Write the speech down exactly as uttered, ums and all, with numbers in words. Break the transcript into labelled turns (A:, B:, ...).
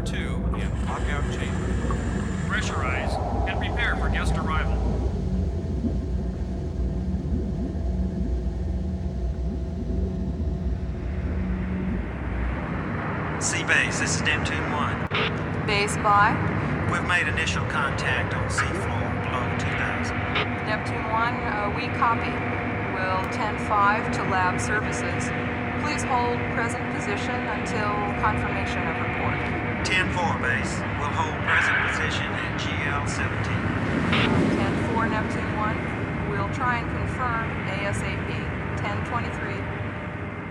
A: two in lockout chamber.
B: Pressurize and prepare for guest arrival.
C: C-Base, this is Neptune one.
D: Base by?
C: We've made initial contact on seafloor below two thousand.
D: Neptune one, uh, we copy. We'll ten five to lab services. Please hold present position until confirmation of report.
C: ten four, Base. We'll hold present position at G L seventeen.
D: ten four, Neptune one. We'll try and confirm ASAP. ten twenty-three.